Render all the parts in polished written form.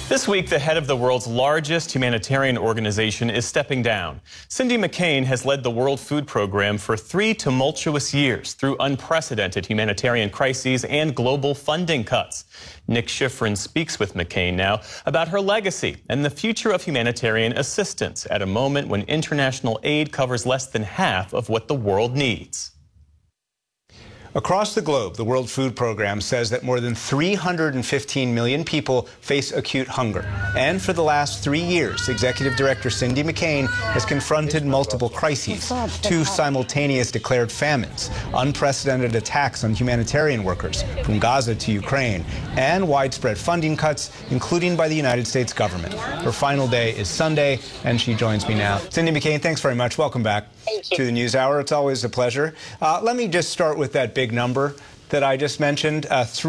This week, the head of the world's largest humanitarian organization is stepping down. Cindy McCain has led the World Food Program for 3 tumultuous years through unprecedented humanitarian crises and global funding cuts. Nick Schifrin speaks with McCain now about her legacy and the future of humanitarian assistance at a moment when international aid covers less than half of what the world needs. Across the globe, the World Food Program says that more than 315 million people face acute hunger. And for the last 3 years, Executive Director Cindy McCain has confronted multiple crises, 2 simultaneous declared famines, unprecedented attacks on humanitarian workers from Gaza to Ukraine, and widespread funding cuts, including by the United States government. Her final day is Sunday, and she joins me now. Cindy McCain, thanks very much. Welcome back to the NewsHour. It's always a pleasure. Let me just start with that big number that I just mentioned,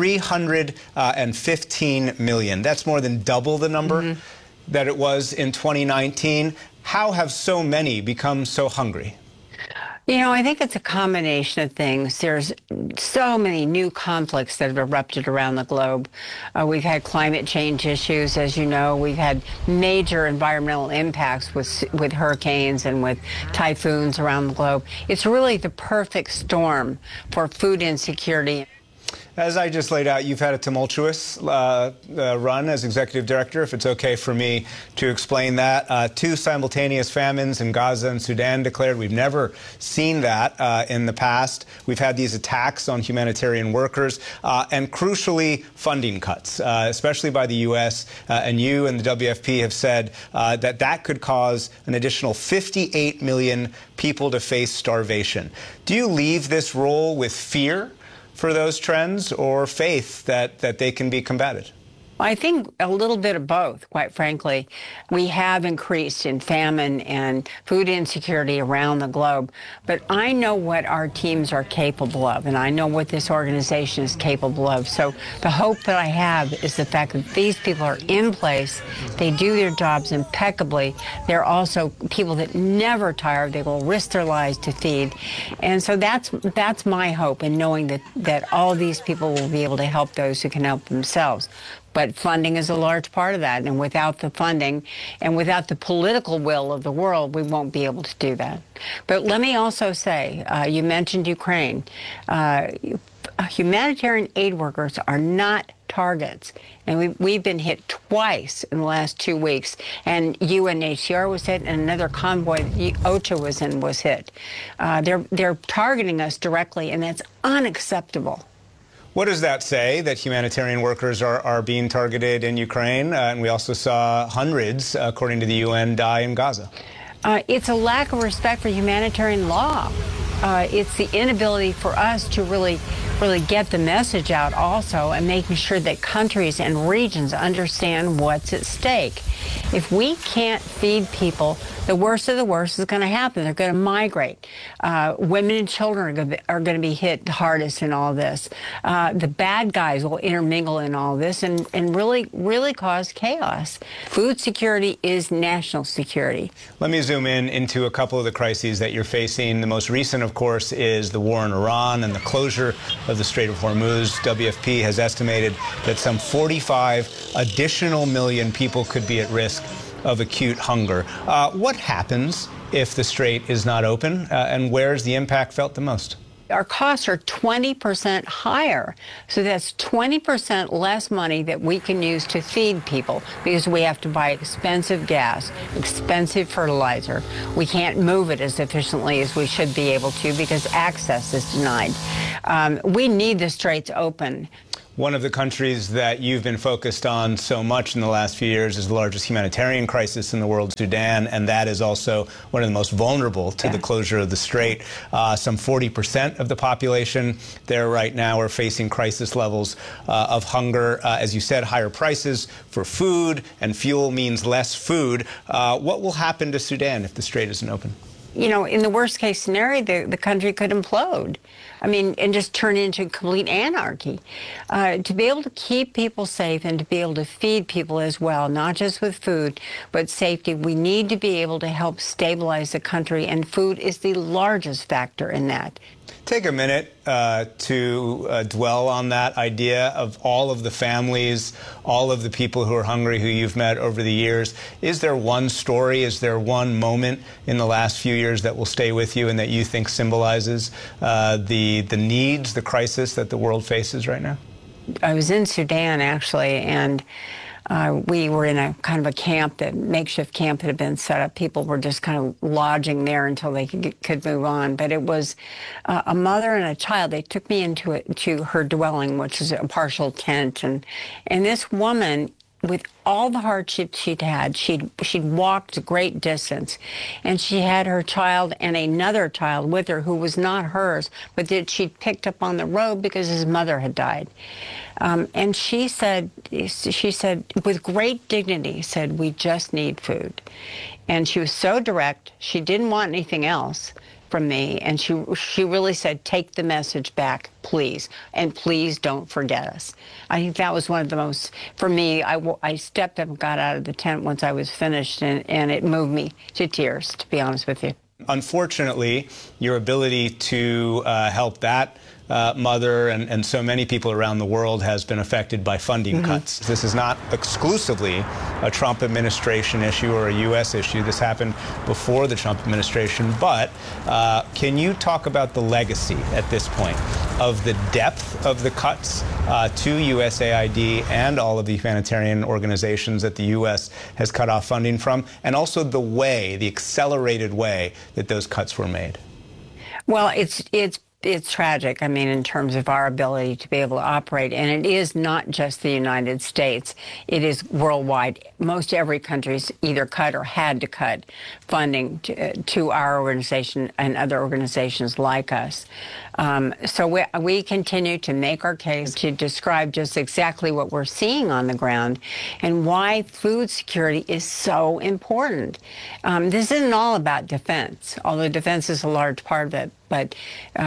315 million. That's more than double the number that it was in 2019. How have so many become so hungry? You know, I think it's a combination of things. There's so many new conflicts that have erupted around the globe. We've had climate change issues, as you know. We've had major environmental impacts with hurricanes and with typhoons around the globe. It's really the perfect storm for food insecurity. As I just laid out, you've had a tumultuous run as executive director, if it's okay for me to explain that. 2 simultaneous famines in Gaza and Sudan declared. We've never seen that in the past. We've had these attacks on humanitarian workers and, crucially, funding cuts, especially by the U.S. And you and the WFP have said that could cause an additional 58 million people to face starvation. Do you leave this role with fear for those trends or faith that they can be combated? I think a little bit of both, quite frankly. We have increased in famine and food insecurity around the globe, but I know what our teams are capable of, and I know what this organization is capable of. So the hope that I have is the fact that these people are in place, they do their jobs impeccably. They're also people that never tire. They will risk their lives to feed. And so that's my hope in knowing that all these people will be able to help those who can help themselves. But funding is a large part of that, and without the funding and without the political will of the world, we won't be able to do that. But let me also say, you mentioned Ukraine. Humanitarian aid workers are not targets, and we've been hit twice in the last 2 weeks, and UNHCR was hit, and another convoy that OCHA was in was hit. They're targeting us directly, and that's unacceptable. What does that say, that humanitarian workers are being targeted in Ukraine? And we also saw hundreds, according to the UN, die in Gaza. It's a lack of respect for humanitarian law. It's the inability for us to really get the message out also, and making sure that countries and regions understand what's at stake. If we can't feed people, the worst of the worst is going to happen. They're going to migrate. Women and children are going to be hit hardest in all this. The bad guys will intermingle in all this and really cause chaos. Food security is national security. Let me zoom into a couple of the crises that you're facing. The most recent, of course, is the war in Iran and the closure of the Strait of Hormuz. WFP has estimated that some 45 additional million people could be at risk of acute hunger. What happens if the strait is not open, and where's the impact felt the most? Our costs are 20% higher. So that's 20% less money that we can use to feed people, because we have to buy expensive gas, expensive fertilizer. We can't move it as efficiently as we should be able to because access is denied. We need the straits open. One of the countries that you've been focused on so much in the last few years is the largest humanitarian crisis in the world, Sudan, and that is also one of the most vulnerable to the closure of the strait. Some 40% of the population there right now are facing crisis levels of hunger. As you said, higher prices for food and fuel means less food. What will happen to Sudan if the strait isn't open? You know, in the worst case scenario, the country could implode. I mean, and just turn into complete anarchy. To be able to keep people safe and to be able to feed people as well, not just with food, but safety, we need to be able to help stabilize the country, and food is the largest factor in that. take a minute to dwell on that idea of all of the families, all of the people who are hungry who you've met over the years? Is there one story, is there one moment in the last few years that will stay with you and that you think symbolizes the needs, the crisis that the world faces right now? I was in Sudan, actually, and we were in a kind of a camp, that makeshift camp that had been set up. People were just kind of lodging there until they could move on. But it was a mother and a child. They took me to her dwelling, which is a partial tent. And this woman, with all the hardships she'd had, she'd walked a great distance, and she had her child and another child with her who was not hers, but that she'd picked up on the road because his mother had died. And she said, with great dignity, said, "We just need food." And she was so direct. She didn't want anything else from me, and she really said, "Take the message back, please, and please don't forget us." I think that was one of the most, for me, I stepped up and got out of the tent once I was finished, and it moved me to tears, to be honest with you. Unfortunately, your ability to help that mother and so many people around the world has been affected by funding cuts. This is not exclusively a Trump administration issue or a U.S. issue. This happened before the Trump administration. But can you talk about the legacy at this point of the depth of the cuts to USAID and all of the humanitarian organizations that the U.S. has cut off funding from, and also the way, the accelerated way that those cuts were made? Well, it's tragic, I mean, in terms of our ability to be able to operate. And it is not just the United States. It is worldwide. Most every country's either cut or had to cut funding to our organization and other organizations like us. So we continue to make our case to describe just exactly what we're seeing on the ground and why food security is so important. This isn't all about defense, although defense is a large part of it. But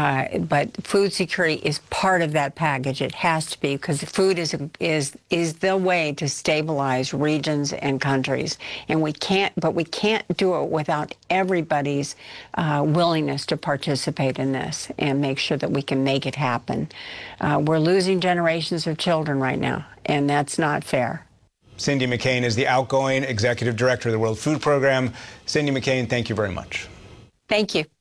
food security is part of that package. It has to be, because food is the way to stabilize regions and countries. And we can't do it without everybody's willingness to participate in this and make sure that we can make it happen. We're losing generations of children right now, and that's not fair. Cindy McCain is the outgoing executive director of the World Food Program. Cindy McCain, thank you very much. Thank you.